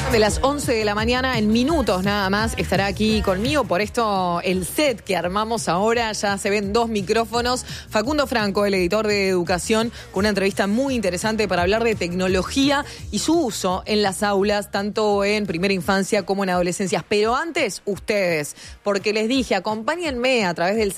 De las 11 de la mañana, en minutos nada más, estará aquí conmigo. Por esto el set que armamos ahora, ya se ven 2 micrófonos. Facundo Franco, el editor de Educación, con una entrevista muy interesante para hablar de tecnología y su uso en las aulas, tanto en primera infancia como en adolescencias. Pero antes, ustedes, porque les dije, acompáñenme a través del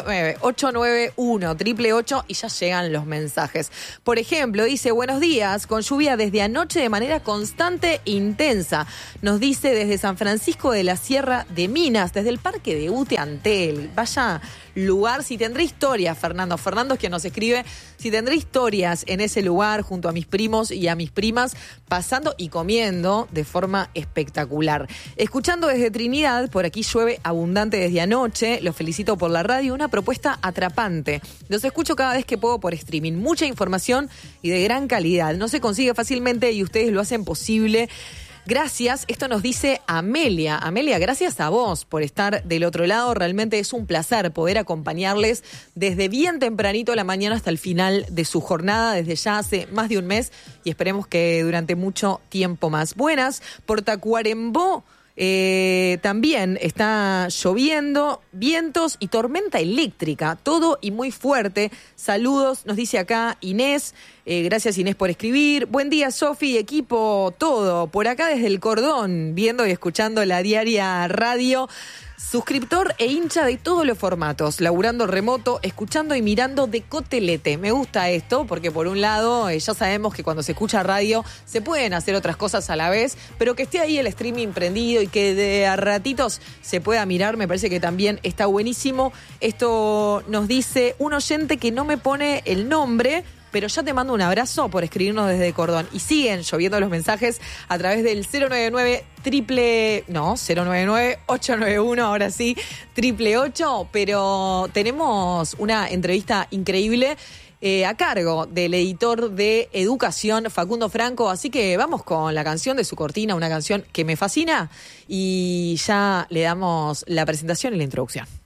099-891-888 y ya llegan los mensajes. Por ejemplo, dice: buenos días, con lluvia desde anoche de manera constante e intensa. Nos dice desde San Francisco de la Sierra de Minas, desde el Parque de Uteantel. Vaya lugar, si tendré historias, Fernando es quien nos escribe, si tendré historias en ese lugar junto a mis primos y a mis primas, pasando y comiendo de forma espectacular. Escuchando desde Trinidad, por aquí llueve abundante desde anoche, los felicito por la radio, una propuesta atrapante. Los escucho cada vez que puedo por streaming, mucha información y de gran calidad. No se consigue fácilmente y ustedes lo hacen posible. Gracias, esto nos dice Amelia. Amelia, gracias a vos por estar del otro lado. Realmente es un placer poder acompañarles desde bien tempranito a la mañana hasta el final de su jornada, desde ya hace más de un mes y esperemos que durante mucho tiempo más. Buenas, por Tacuarembó. También está lloviendo, vientos y tormenta eléctrica, todo y muy fuerte. Saludos, nos dice acá Inés. Gracias, Inés, por escribir. Buen día, Sofi, equipo, todo. Por acá desde el Cordón, viendo y escuchando la Diaria Radio. Suscriptor e hincha de todos los formatos, laburando remoto, escuchando y mirando de cotelete. Me gusta esto porque por un lado ya sabemos que cuando se escucha radio se pueden hacer otras cosas a la vez, pero que esté ahí el streaming prendido y que de a ratitos se pueda mirar, me parece que también está buenísimo. Esto nos dice un oyente que no me pone el nombre, pero ya te mando un abrazo por escribirnos desde Cordón. Y siguen lloviendo los mensajes a través del 099-891, ahora sí, 888. Pero tenemos una entrevista increíble a cargo del editor de Educación, Facundo Franco. Así que vamos con la canción de su cortina, una canción que me fascina. Y ya le damos la presentación y la introducción.